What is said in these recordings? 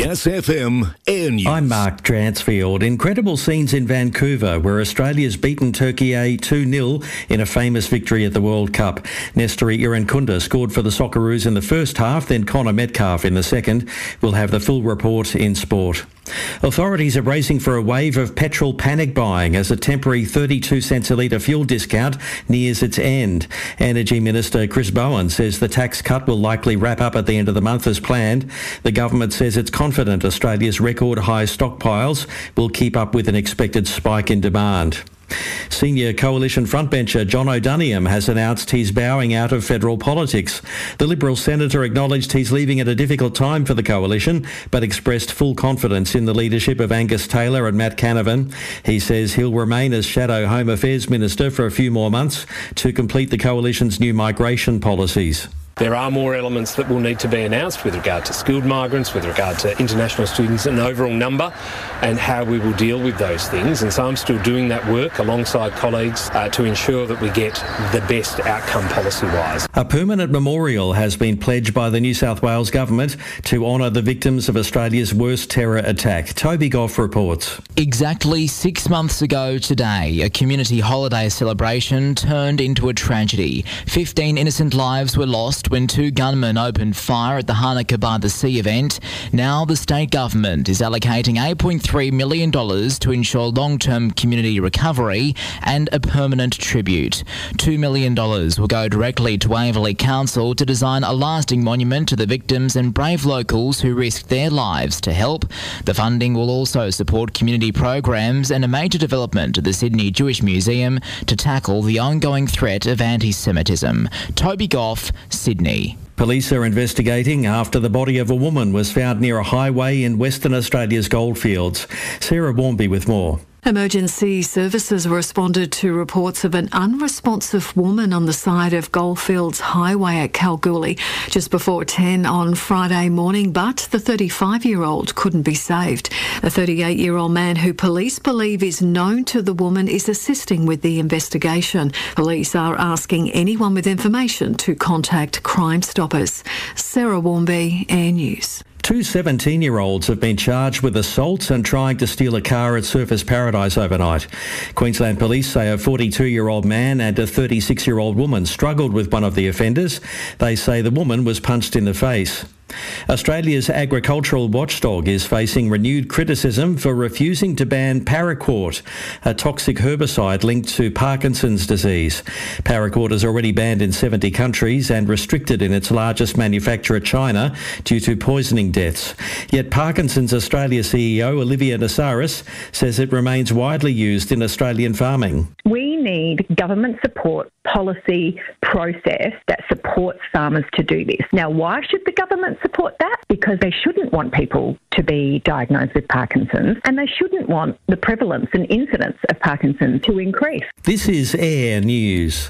SFM Air News. I'm Mark Dransfield. Incredible scenes in Vancouver, where Australia's beaten Turkey 2-0 in a famous victory at the World Cup. Nestori Irankunda scored for the Socceroos in the first half, then Connor Metcalf in the second. We'll have the full report in sport. Authorities are bracing for a wave of petrol panic buying as a temporary 32 cents a litre fuel discount nears its end. Energy Minister Chris Bowen says the tax cut will likely wrap up at the end of the month as planned. The government says it's confident Australia's record high stockpiles will keep up with an expected spike in demand. Senior Coalition frontbencher John O'Doniam has announced he's bowing out of federal politics. The Liberal senator acknowledged he's leaving at a difficult time for the Coalition, but expressed full confidence in the leadership of Angus Taylor and Matt Canavan. He says he'll remain as Shadow Home Affairs Minister for a few more months to complete the Coalition's new migration policies. There are more elements that will need to be announced with regard to skilled migrants, with regard to international students, an overall number, and how we will deal with those things. And so I'm still doing that work alongside colleagues to ensure that we get the best outcome policy-wise. A permanent memorial has been pledged by the New South Wales Government to honour the victims of Australia's worst terror attack. Toby Goff reports. Exactly 6 months ago today, a community holiday celebration turned into a tragedy. 15 innocent lives were lost when two gunmen opened fire at the Hanukkah by the Sea event. Now the state government is allocating $8.3 million to ensure long-term community recovery and a permanent tribute. $2 million will go directly to Waverley Council to design a lasting monument to the victims and brave locals who risked their lives to help. The funding will also support community programs and a major development at the Sydney Jewish Museum to tackle the ongoing threat of anti-Semitism. Toby Goff, Sydney. Police are investigating after the body of a woman was found near a highway in Western Australia's goldfields. Sarah Warmby with more. Emergency services responded to reports of an unresponsive woman on the side of Goldfields Highway at Kalgoorlie just before 10 on Friday morning, but the 35-year-old couldn't be saved. A 38-year-old man who police believe is known to the woman is assisting with the investigation. Police are asking anyone with information to contact Crime Stoppers. Sarah Warmby, Air News. Two 17-year-olds have been charged with assault and trying to steal a car at Surfers Paradise overnight. Queensland Police say a 42-year-old man and a 36-year-old woman struggled with one of the offenders. They say the woman was punched in the face. Australia's agricultural watchdog is facing renewed criticism for refusing to ban paraquat, a toxic herbicide linked to Parkinson's disease. Paraquat is already banned in 70 countries and restricted in its largest manufacturer, China, due to poisoning deaths. Yet Parkinson's Australia CEO Olivia Nasaris says it remains widely used in Australian farming. We need government support, policy, process that supports farmers to do this. Now, why should the government support that? Because they shouldn't want people to be diagnosed with Parkinson's, and they shouldn't want the prevalence and incidence of Parkinson's to increase. This is Air News.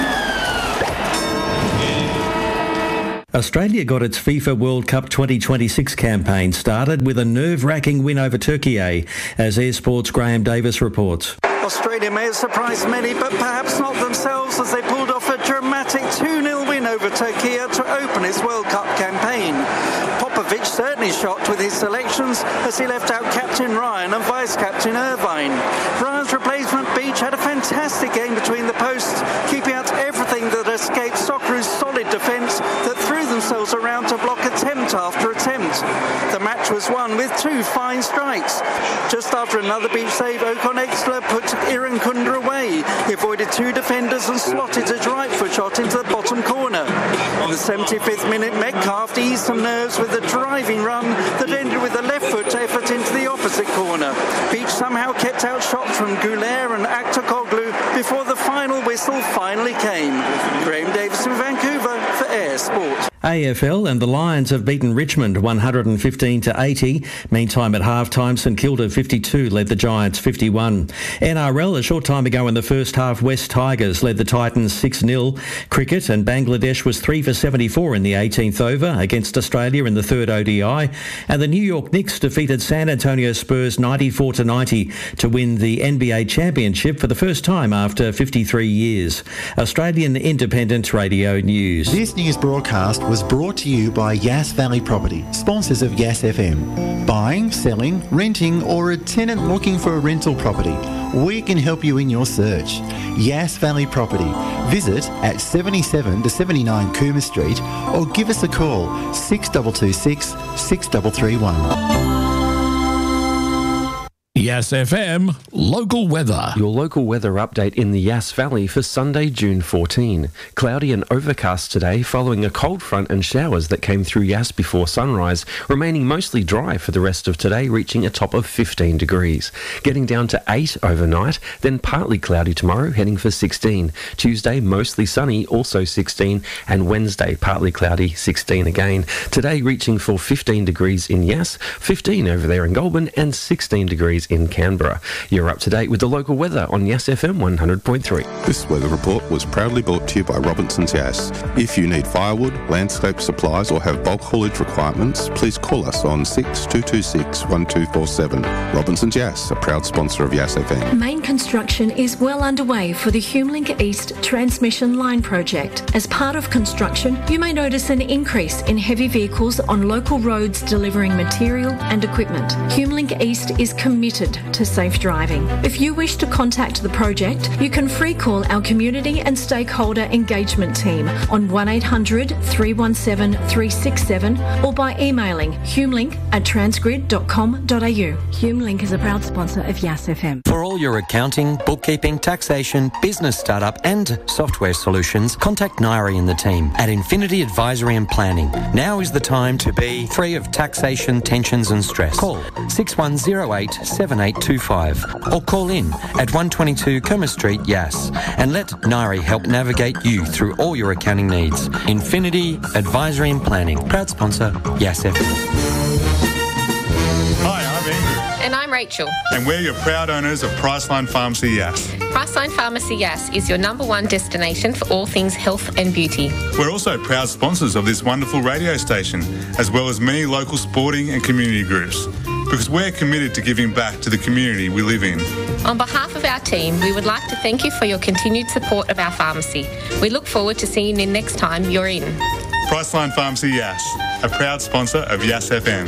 Australia got its FIFA World Cup 2026 campaign started with a nerve-wracking win over Turkey, as Air Sport's Graham Davis reports. Australia may have surprised many, but perhaps not themselves, as they pulled off a dramatic 2-0 win over Turkey to open its World Cup campaign. Popovic certainly shocked with his selections as he left out captain Ryan and vice-captain Irvine. Ryan's replacement Beach had a fantastic game between the posts, keeping out everything that escaped Socceroos' solid defence that threw themselves around to block attempt after attempt. The match was won with two fine strikes. Just after another Beach save, Ocon Exler put Irankunda away. He avoided two defenders and slotted his right foot shot into the bottom corner. In the 75th minute, Metcalf eased some nerves with a driving run that ended with a left foot effort into the opposite corner. Beach somehow kept out shots from Goulet and Aktoglu before the final whistle finally came. Graham Davis in Vancouver for Air Sport. AFL and the Lions have beaten Richmond 115-80. Meantime, at half-time, St Kilda 52 led the Giants 51. NRL, a short time ago in the first half, West Tigers led the Titans 6-0. Cricket, and Bangladesh was 3 for 74 in the 18th over against Australia in the third ODI. And the New York Knicks defeated San Antonio Spurs 94-90 to win the NBA Championship for the first time after 53 years. Australian Independent Radio News. This news broadcast was was brought to you by Yass Valley Property, sponsors of Yass FM. Buying, selling, renting, or a tenant looking for a rental property, we can help you in your search. Yass Valley Property. Visit at 77 to 79 Cooma Street or give us a call 6226 6331. Yass FM local weather. Your local weather update in the Yass Valley for Sunday, June 14. Cloudy and overcast today following a cold front and showers that came through Yass before sunrise, remaining mostly dry for the rest of today, reaching a top of 15 degrees. Getting down to 8 overnight, then partly cloudy tomorrow, heading for 16. Tuesday, mostly sunny, also 16, and Wednesday, partly cloudy, 16 again. Today, reaching for 15 degrees in Yass, 15 over there in Goulburn, and 16 degrees in Canberra. You're up to date with the local weather on Yass FM 100.3. This weather report was proudly brought to you by Robinson's Yass. If you need firewood, landscape supplies or have bulk haulage requirements, please call us on 6226 1247. Robinson's Yass, a proud sponsor of Yass FM. Main construction is well underway for the HumeLink East transmission line project. As part of construction, you may notice an increase in heavy vehicles on local roads delivering material and equipment. HumeLink East is committed to safe driving. If you wish to contact the project, you can free call our community and stakeholder engagement team on 1800 317 367 or by emailing humelink@transgrid.com.au. HumeLink is a proud sponsor of Yass FM. For all your accounting, bookkeeping, taxation, business startup and software solutions, contact Nairi and the team at Infinity Advisory and Planning. Now is the time to be free of taxation, tensions and stress. Call 6108 7825 or call in at 122 Cooma Street, Yass, and let Nairi help navigate you through all your accounting needs. Infinity Advisory and Planning, proud sponsor, Yass FM. Hi, I'm Andrew. And I'm Rachel. And we're your proud owners of Priceline Pharmacy Yass. Priceline Pharmacy Yass is your #1 destination for all things health and beauty. We're also proud sponsors of this wonderful radio station, as well as many local sporting and community groups, because we're committed to giving back to the community we live in. On behalf of our team, we would like to thank you for your continued support of our pharmacy. We look forward to seeing you next time you're in. Priceline Pharmacy Yass, a proud sponsor of Yass FM.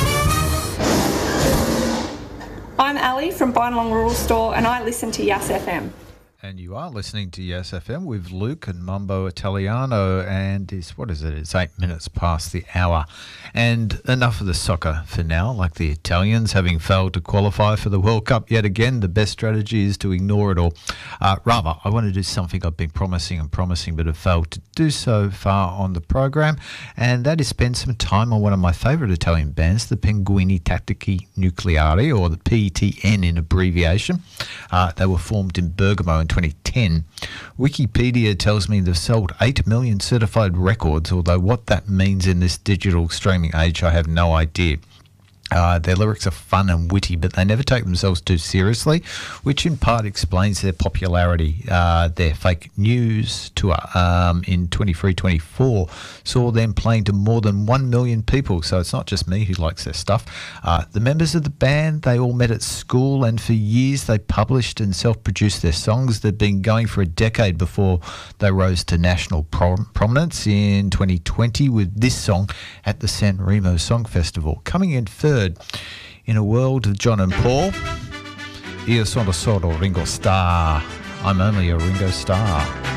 I'm Ali from Bynalong Rural Store and I listen to Yass FM. And you are listening to Yass FM with Luke and Mambo Italiano, and it's 8 minutes past the hour. And enough of the soccer for now. Like the Italians having failed to qualify for the World Cup yet again, the best strategy is to ignore it all. Rather, I want to do something I've been promising but have failed to do so far on the program, and that is spend some time on one of my favourite Italian bands, the Pinguini Tattici Nucleari, or the PTN in abbreviation. They were formed in Bergamo in 2010. Wikipedia tells me they've sold 8 million certified records, although what that means in this digital streaming age, I have no idea. Their lyrics are fun and witty, but they never take themselves too seriously, which in part explains their popularity. Their Fake News tour in 23-24 saw them playing to more than 1 million people, so it's not just me who likes their stuff. The members of the band, they all met at school, and for years they published and self-produced their songs. They'd been going for a decade before they rose to national prominence in 2020 with this song at the San Remo Song Festival. Coming in third in a world of John and Paul, Io sono solo Ringo Starr. I'm only a Ringo Starr.